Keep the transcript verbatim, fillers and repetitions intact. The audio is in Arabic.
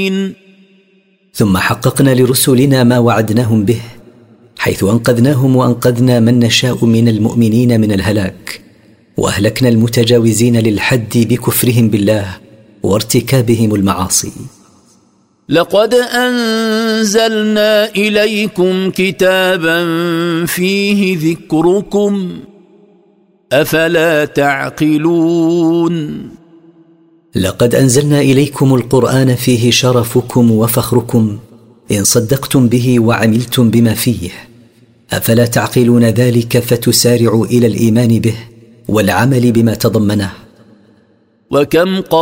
ثم حققنا لرسلنا ما وعدناهم به، حيث أنقذناهم وأنقذنا من نشاء من المؤمنين من الهلاك، وأهلكنا المتجاوزين للحد بكفرهم بالله وارتكابهم المعاصي. لقد أنزلنا إليكم كتابا فيه ذكركم أفلا تعقلون. لقد أنزلنا إليكم القرآن فيه شرفكم وفخركم إن صدقتم به وعملتم بما فيه، أفلا تعقلون ذلك فتسارعوا إلى الإيمان به والعمل بما تضمنه. وكم